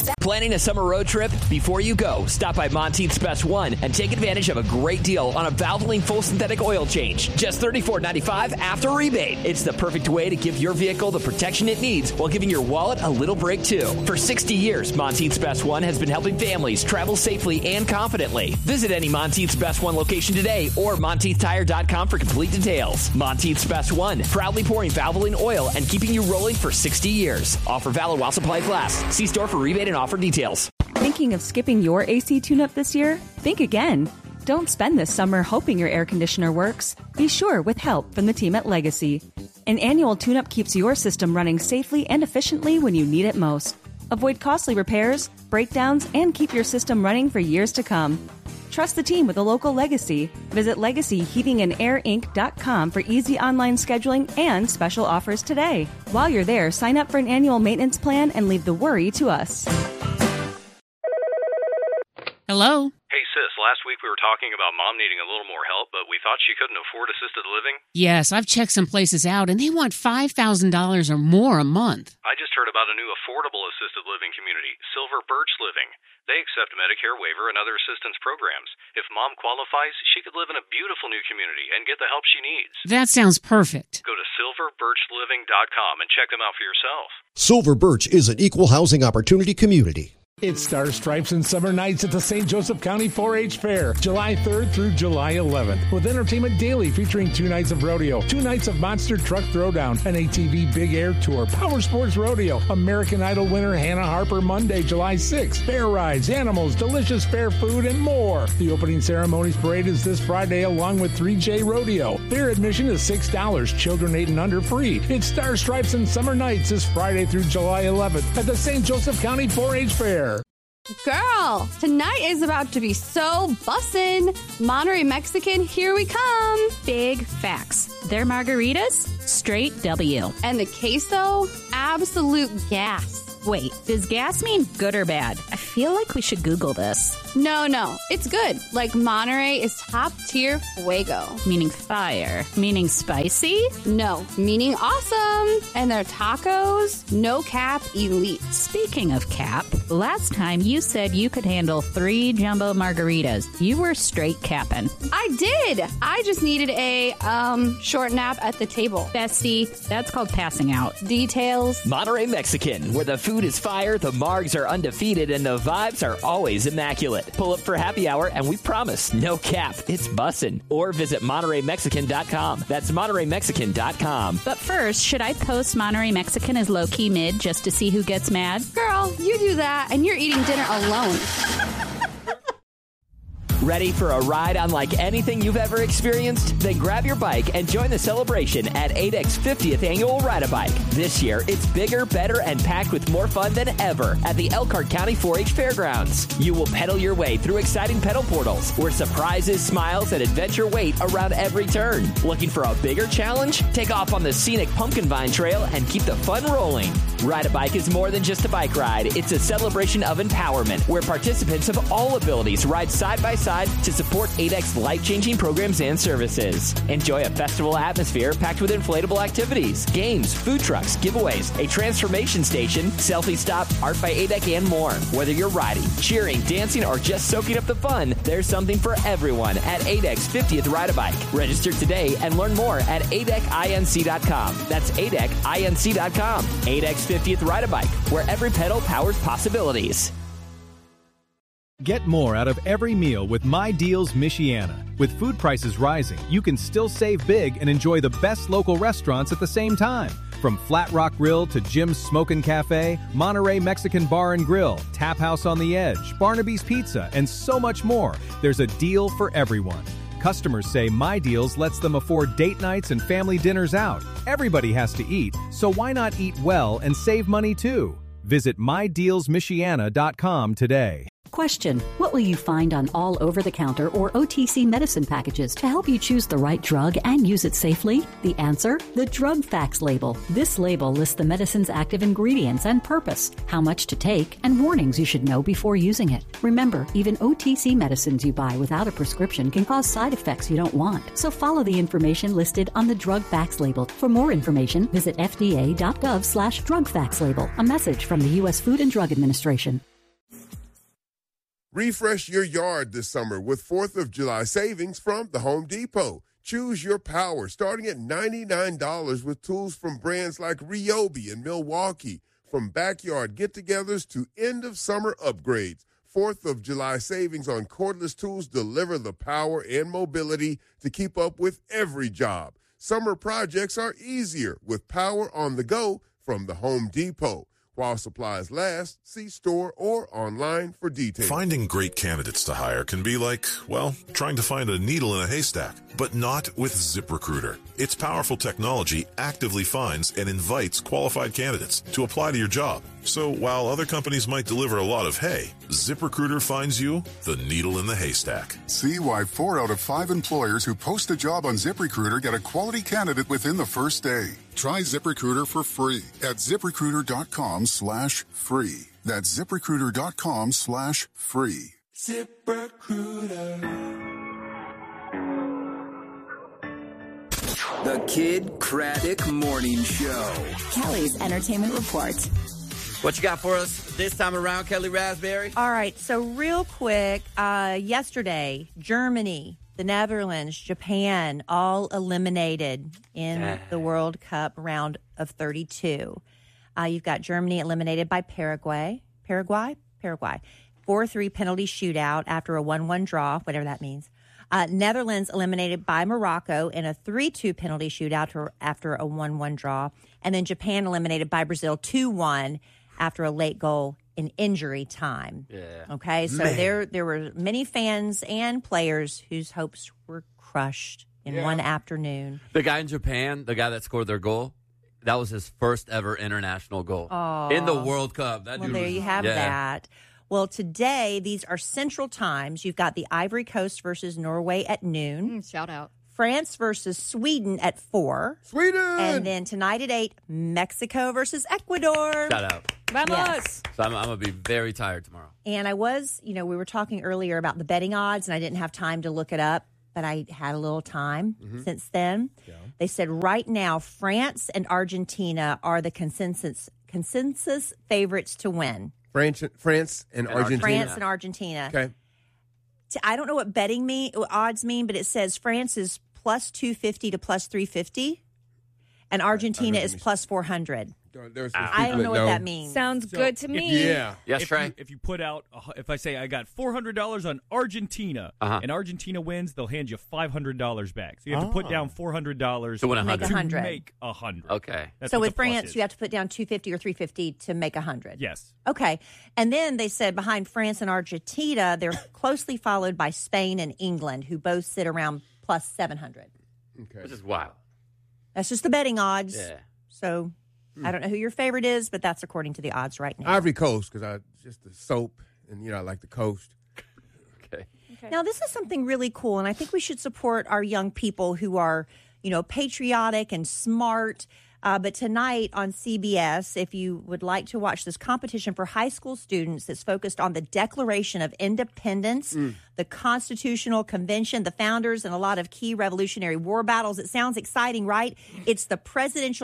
Planning a summer road trip? Before you go, stop by Monteith's Best One and take advantage of a great deal on a Valvoline full synthetic oil change. Just $34.95 after rebate. It's the perfect way to give your vehicle the protection it needs while giving your wallet a little break too. For 60 years, Monteith's Best One has been helping families travel safely and confidently. Visit any Monteith's Best One location today or MonteithTire.com for complete details. Monteith's Best One, proudly pouring Valvoline oil and keeping you rolling for 60 years. Offer valid while supplies last. See store for rebate and offer details. Thinking of skipping your AC tune-up this year? Think again. Don't spend this summer hoping your air conditioner works. Be sure with help from the team at Legacy. An annual tune-up keeps your system running safely and efficiently when you need it most. Avoid costly repairs, breakdowns, and keep your system running for years to come. Trust the team with a local Legacy. Visit LegacyHeatingandAirInc.com for easy online scheduling and special offers today. While you're there, sign up for an annual maintenance plan and leave the worry to us. Hello? Hey, sis, last week we were talking about Mom needing a little more help, but we thought she couldn't afford assisted living. Yes, I've checked some places out, and they want $5,000 or more a month. I just heard about a new affordable assisted living community, Silver Birch Living. They accept Medicare waiver and other assistance programs. If Mom qualifies, she could live in a beautiful new community and get the help she needs. That sounds perfect. Go to silverbirchliving.com and check them out for yourself. Silver Birch is an equal housing opportunity community. It's Star Stripes and Summer Nights at the St. Joseph County 4-H Fair, July 3rd through July 11th, with entertainment daily featuring 2 nights of rodeo, 2 nights of monster truck throwdown, an ATV Big Air Tour, Power Sports Rodeo, American Idol winner Hannah Harper Monday, July 6th, fair rides, animals, delicious fair food, and more. The opening ceremonies parade is this Friday along with 3J Rodeo. Fair admission is $6, children 8 and under free. It's Star Stripes and Summer Nights this Friday through July 11th at the St. Joseph County 4-H Fair. Girl, tonight is about to be so bussin'. Monterey Mexican, here we come. Big facts. Their margaritas, straight W. And the queso, absolute gas. Wait, does gas mean good or bad? I feel like we should Google this. No, it's good. Like Monterey is top tier fuego. Meaning fire. Meaning spicy? No, meaning awesome. And their tacos, no cap elite. Speaking of cap, last time you said you could handle 3 jumbo margaritas. You were straight capping. I did. I just needed a short nap at the table. Bestie, that's called passing out. Details. Monterey Mexican, where the food is fire, the margs are undefeated, and the vibes are always immaculate. Pull up for happy hour, and we promise, no cap, it's bussin'. Or visit MontereyMexican.com. That's MontereyMexican.com. But first, should I post Monterey Mexican as low-key mid just to see who gets mad? Girl, you do that, and you're eating dinner alone. Ready for a ride unlike anything you've ever experienced? Then grab your bike and join the celebration at ADEC's 50th Annual Ride-A-Bike. This year, it's bigger, better, and packed with more fun than ever at the Elkhart County 4-H Fairgrounds. You will pedal your way through exciting pedal portals where surprises, smiles, and adventure wait around every turn. Looking for a bigger challenge? Take off on the scenic Pumpkin Vine Trail and keep the fun rolling. Ride-A-Bike is more than just a bike ride. It's a celebration of empowerment where participants of all abilities ride side by side to support ADEC's life-changing programs and services. Enjoy a festival atmosphere packed with inflatable activities, games, food trucks, giveaways, a transformation station, selfie stop, art by ADEC, and more. Whether you're riding, cheering, dancing, or just soaking up the fun, there's something for everyone at ADEC's 50th Ride-A-Bike. Register today and learn more at ADECinc.com. That's ADECinc.com. ADEC's 50th Ride-A-Bike, where every pedal powers possibilities. Get more out of every meal with My Deals Michiana. With food prices rising, you can still save big and enjoy the best local restaurants at the same time. From Flat Rock Grill to Jim's Smokin' Cafe, Monterey Mexican Bar and Grill, Tap House on the Edge, Barnaby's Pizza, and so much more. There's a deal for everyone. Customers say My Deals lets them afford date nights and family dinners out. Everybody has to eat, so why not eat well and save money too? Visit MyDealsMichiana.com today. Question: what will you find on all over-the-counter or OTC medicine packages to help you choose the right drug and use it safely? The answer? The Drug Facts label. This label lists the medicine's active ingredients and purpose, how much to take, and warnings you should know before using it. Remember, even OTC medicines you buy without a prescription can cause side effects you don't want. So follow the information listed on the Drug Facts label. For more information, visit fda.gov/drugfactslabel. A message from the U.S. Food and Drug Administration. Refresh your yard this summer with 4th of July savings from the Home Depot. Choose your power starting at $99 with tools from brands like Ryobi and Milwaukee. From backyard get-togethers to end-of-summer upgrades, 4th of July savings on cordless tools deliver the power and mobility to keep up with every job. Summer projects are easier with power on the go from the Home Depot. While supplies last, see store or online for details. Finding great candidates to hire can be like, well, trying to find a needle in a haystack, but not with ZipRecruiter. Its powerful technology actively finds and invites qualified candidates to apply to your job. So while other companies might deliver a lot of hay, ZipRecruiter finds you the needle in the haystack. See why 4 out of 5 employers who post a job on ZipRecruiter get a quality candidate within the first day. Try ZipRecruiter for free at ZipRecruiter.com/free. That's ZipRecruiter.com/free. ZipRecruiter. The Kid Craddock Morning Show. Kelly's Entertainment Report. What you got for us this time around, Kelly Raspberry? All right, so real quick, yesterday, Germany, the Netherlands, Japan, all eliminated in the World Cup round of 32. You've got Germany eliminated by Paraguay. 4-3 penalty shootout after a 1-1 draw, whatever that means. Netherlands eliminated by Morocco in a 3-2 penalty shootout after a 1-1 draw. And then Japan eliminated by Brazil 2-1 after a late goal in injury time. Yeah. Okay, so there were many fans and players whose hopes were crushed in one afternoon. The guy in Japan, the guy that scored their goal, that was his first ever international goal in the World Cup. That dude there was, you have that. Well, today, these are Central Times. You've got the Ivory Coast versus Norway at noon. Shout out. France versus Sweden at 4. Sweden! And then tonight at 8, Mexico versus Ecuador. Shout out. Vamos! Yes. So I'm going to be very tired tomorrow. And I was, we were talking earlier about the betting odds, and I didn't have time to look it up, but I had a little time since then. Yeah. They said right now, France and Argentina are the consensus favorites to win. France and Argentina. France and Argentina. Okay. I don't know what odds mean, but it says France is plus 250 to plus 350, and Argentina is plus 400. I don't know what that means. Sounds good to me. Yeah. Yes, Trey. If you put out, if I say I got $400 on Argentina, and Argentina wins, they'll hand you $500 back. So you have to put down $400 to win 100. To make 100. Okay. That's so with France, you have to put down 250 or 350 to make 100. Yes. Okay. And then they said behind France and Argentina, they're closely followed by Spain and England, who both sit around plus 700. Okay. Which is wild. That's just the betting odds. Yeah. So I don't know who your favorite is, but that's according to the odds right now. Ivory Coast, because I just the soap, and I like the coast. Okay. Now, this is something really cool, and I think we should support our young people who are, patriotic and smart. But tonight on CBS, if you would like to watch this competition for high school students that's focused on the Declaration of Independence, the Constitutional Convention, the founders, and a lot of key Revolutionary War battles. It sounds exciting, right? It's the Presidential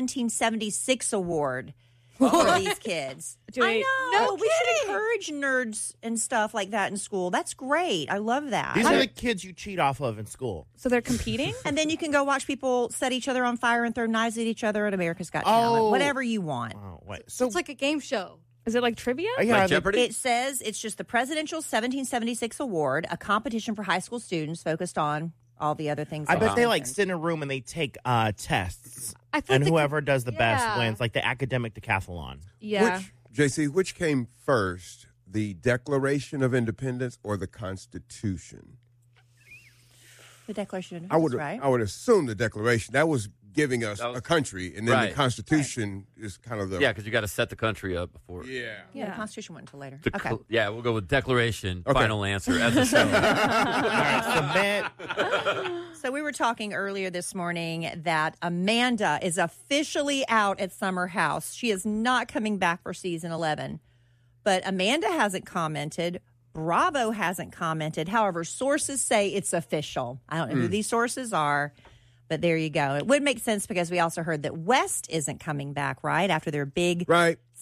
1776 Award for these kids. I know. No we should encourage nerds and stuff like that in school. That's great. I love that. These are the kids you cheat off of in school. So they're competing? And then you can go watch people set each other on fire and throw knives at each other at America's Got Talent. Whatever you want. Oh, wait. So it's like a game show. Is it like trivia? Like Jeopardy? It says it's just the Presidential 1776 Award, a competition for high school students focused on all the other things. I bet they sit in a room and they take tests. And whoever does the best wins, like the academic decathlon. Yeah. Which came first, the Declaration of Independence or the Constitution? The Declaration of Independence, right? I would assume the Declaration. That was giving us a country, and then the Constitution is kind of the... Yeah, because you got to set the country up before... Yeah, the Constitution went until later. We'll go with Declaration, final answer, as a show. All right, submit. So we were talking earlier this morning that Amanda is officially out at Summer House. She is not coming back for season 11. But Amanda hasn't commented. Bravo hasn't commented. However, sources say it's official. I don't know who these sources are. But there you go. It would make sense because we also heard that West isn't coming back, right? After their big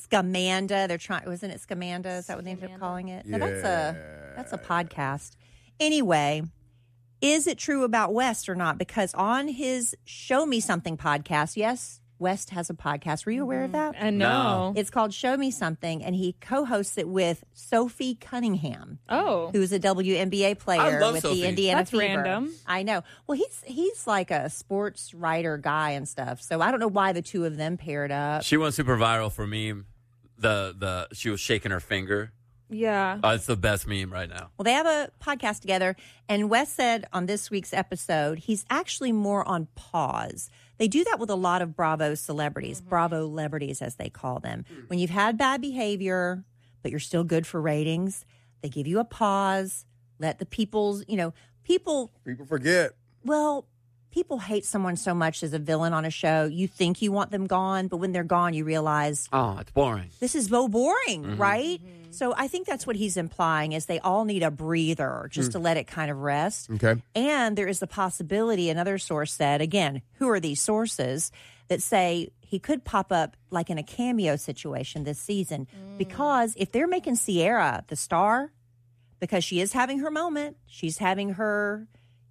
Scamanda. They're trying. Wasn't it Scamanda? Is that what they ended up calling it? No, that's a podcast. Anyway, is it true about West or not? Because on his Show Me Something podcast, yes, West has a podcast. Were you aware of that? No. It's called Show Me Something, and he co-hosts it with Sophie Cunningham. Oh. Who's a WNBA player with Sophie. the Indiana That's Fever. random. I know. Well, he's like a sports writer guy and stuff, so I don't know why the two of them paired up. She went super viral for meme. She was shaking her finger. Yeah. It's the best meme right now. Well, they have a podcast together, and Wes said on this week's episode he's actually more on pause. They do that with a lot of Bravo celebrities, Bravo celebrities as they call them. When you've had bad behavior, but you're still good for ratings, they give you a pause, let the people forget. Well, people hate someone so much as a villain on a show. You think you want them gone, but when they're gone, you realize, oh, it's boring. This is so boring, right? So I think that's what he's implying is they all need a breather just to let it kind of rest. Okay. And there is the possibility, another source said, again, who are these sources that say he could pop up like in a cameo situation this season? Because if they're making Sierra the star, because she is having her moment, she's having her,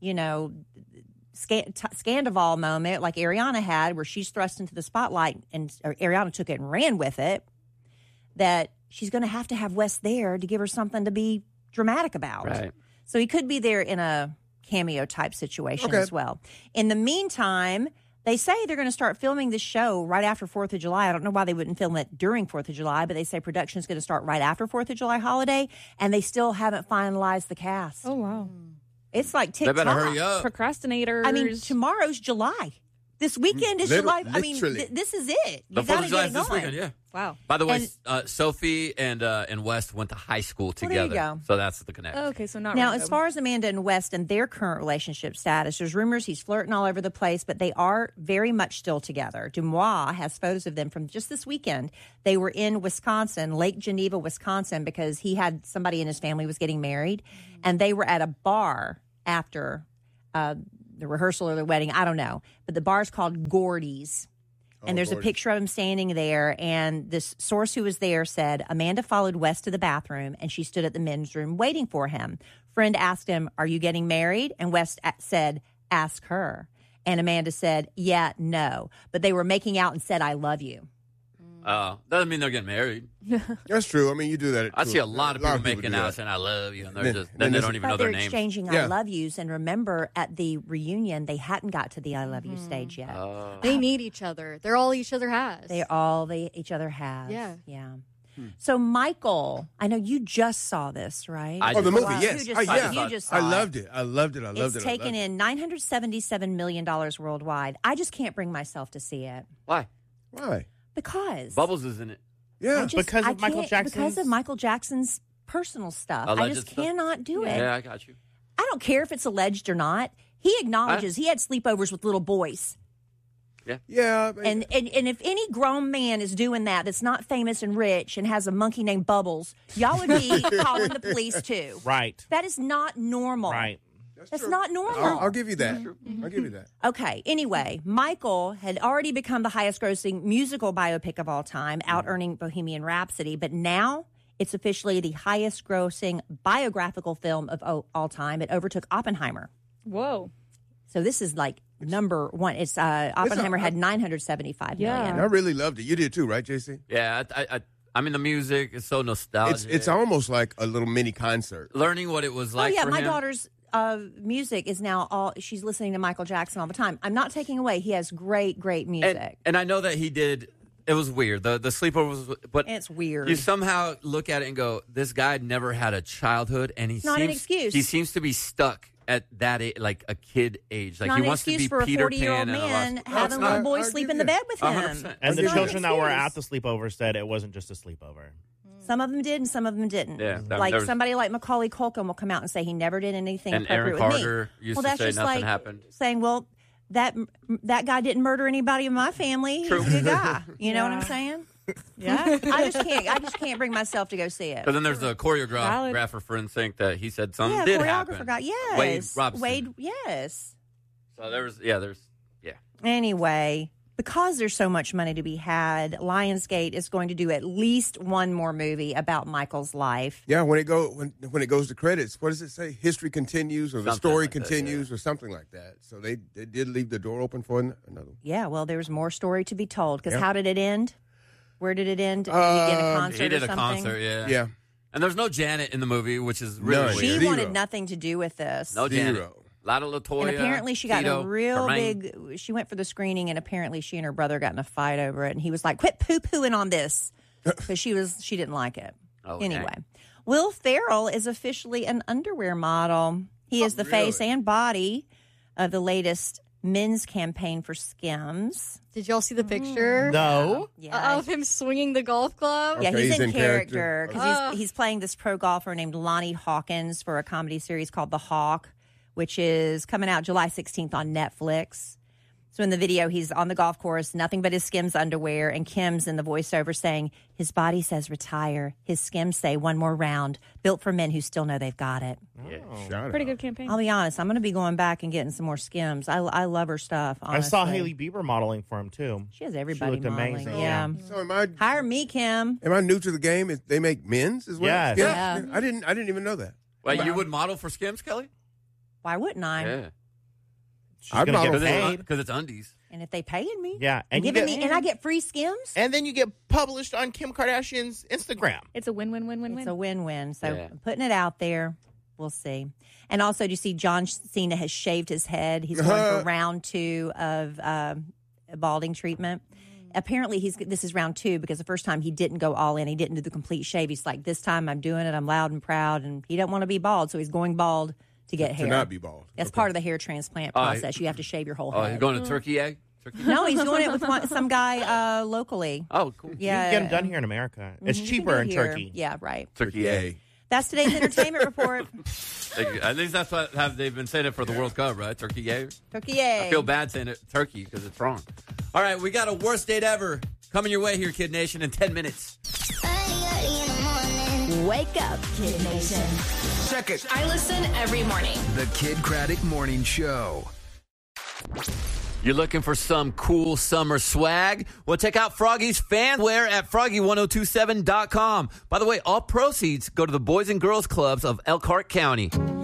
Scandival moment like Ariana had where she's thrust into the spotlight and Ariana took it and ran with it, that she's going to have Wes there to give her something to be dramatic about. Right. So he could be there in a cameo type situation as well. In the meantime, they say they're going to start filming this show right after 4th of July. I don't know why they wouldn't film it during 4th of July, but they say production is going to start right after 4th of July holiday, and they still haven't finalized the cast. Oh, wow. It's like TikTok. They better hurry up. Procrastinators. I mean, tomorrow's July. This weekend is July. I mean, this is it. The You 4th got of to July get is it this going. weekend, yeah. Wow. By the way, Sophie and West went to high school Well, together. there you go. So that's the connection. Oh, okay, so not Now, random. as far as Amanda and West and their current relationship status, there's rumors he's flirting all over the place, but they are very much still together. Dumois has photos of them from just this weekend. They were in Wisconsin, Lake Geneva, Wisconsin, because he had somebody in his family was getting married, and they were at a bar after the rehearsal or the wedding. I don't know, but the bar's called Gordy's. And there's a picture of him standing there, and this source who was there said Amanda followed West to the bathroom, and she stood at the men's room waiting for him. Friend asked him, "Are you getting married?" And West said, "Ask her." And Amanda said, "Yeah, no." But they were making out and said, "I love you." Doesn't mean they're getting married. That's true. I mean, you do that. I see a lot of people do making that. out saying "I love you," and then they don't even know their they're names. exchanging "I love yous." And remember, at the reunion, they hadn't got to the "I love you" stage yet. They need each other. They're all each other has. Each other has. Yeah. So, Michael, I know you just saw this, right? The movie, Wow. yes. You just saw I loved it. I loved it. It's taken in $977 million worldwide. I just can't bring myself to see it. Why? Because Bubbles is in it. Yeah, because of Michael Jackson's... Because of Michael Jackson's personal stuff. I Alleged just stuff? cannot do it. Yeah, I got you. I don't care if it's alleged or not. He acknowledges he had sleepovers with little boys. Yeah. And if any grown man is doing that that's not famous and rich and has a monkey named Bubbles, y'all would be calling the police too. Right. That is not normal. Right. That's not normal. I'll give you that. I'll give you that. Okay. Anyway, Michael had already become the highest grossing musical biopic of all time, out earning Bohemian Rhapsody. But now it's officially the highest grossing biographical film of all time. It overtook Oppenheimer. Whoa. So this is like number one. It's Oppenheimer had $975 million. I really loved it. You did too, right, JC? Yeah, I mean, the music is so nostalgic. It's almost like a little mini concert. Learning what it was like oh, yeah, for my him. daughter's music is now she's listening to Michael Jackson all the time. I'm not taking away. He has great music. And I know that he did. It was weird. The sleepover was, but it's weird. You somehow look at it and go, "This guy never had a childhood," and It's not an excuse. He seems to be stuck at that age, like a kid age. Like not he an wants to excuse be for Peter a 40-year-old Pan and man having little boys sleep in the bed with him. 100%. And the It's not children an that were excuse. at the sleepover said it wasn't just a sleepover. Some of them did and some of them didn't. Yeah, like there was- somebody like Macaulay Culkin will come out and say he never did anything And appropriate Aaron with Carter me. used well, to that's say just nothing like happened. saying, well, that guy didn't murder anybody in my family. True. He's a good guy. You know what I'm saying? Yeah. I just can't bring myself to go see it. But then there's the choreographer for NSYNC that he said something Yeah, did choreographer happen. guy. Yes. Wade Robson. Wade, yes. So there's. Anyway, because there's so much money to be had, Lionsgate is going to do at least one more movie about Michael's life. Yeah, when it goes to credits, what does it say? History continues, or the story continues, or something like that. So they did leave the door open for another one. Yeah, well, there's more story to be told. Because how did it end? Where did it end? Did he get a concert He did or a something? concert, yeah. Yeah. And there's no Janet in the movie, which is really weird. She wanted nothing to do with this. No Janet. A lot of LaToya. And apparently she got in Tito, a real Hermione. big, she went for the screening and apparently she and her brother got in a fight over it. And he was like, quit poo-pooing on this. Because she didn't like it. Okay. Anyway, Will Ferrell is officially an underwear model. He is the face and body of the latest men's campaign for Skims. Did y'all see the picture? No. Of him swinging the golf club? Yeah, he's in character because he's playing this pro golfer named Lonnie Hawkins for a comedy series called The Hawk, which is coming out July 16th on Netflix. So in the video, he's on the golf course, nothing but his Skims underwear, and Kim's in the voiceover saying, his body says retire, his Skims say one more round, built for men who still know they've got it. Pretty good campaign. I'll be honest, I'm going to be going back and getting some more Skims. I love her stuff, honestly. I saw Hailey Bieber modeling for him, too. She has everybody She looked modeling. amazing. Yeah. So Hire me, Kim. Am I new to the game? They make men's as well? Yes. Yeah. I didn't even know that. Wait, you would model for Skims, Kelly? Why wouldn't I? Yeah. I'd model get paid. Because it's undies. And if they paying me, Yeah, and you giving get, me, and I get free Skims, and then you get published on Kim Kardashian's Instagram. It's a win-win-win-win-win. it's a win-win. So Yeah. I'm putting it out there. We'll see. And also, do you see John Cena has shaved his head? He's going for round 2 of balding treatment. Apparently, this is round 2 because the first time he didn't go all in. He didn't do the complete shave. He's like, this time I'm doing it. I'm loud and proud. And he doesn't want to be bald, so he's going bald to get hair. To not be bald. That's part of the hair transplant process. You have to shave your whole Oh, head. he's going to Turkey egg? No, he's doing it with some guy locally. Oh, cool. Yeah, You can get them done here in America. It's You can cheaper do in it here. Turkey. Yeah, right. Turkey egg. That's today's entertainment report. At least that's what they've been saying it for the World Cup, right? Turkey egg. Turkey egg. I feel bad saying it turkey because it's wrong. All right, we got a worst date ever coming your way here, Kid Nation, in 10 minutes. Wake up, Kid Nation. Check it. I listen every morning. The Kid Craddock Morning Show. You're looking for some cool summer swag? Well, check out Froggy's Fanwear at Froggy1027.com. By the way, all proceeds go to the Boys and Girls Clubs of Elkhart County.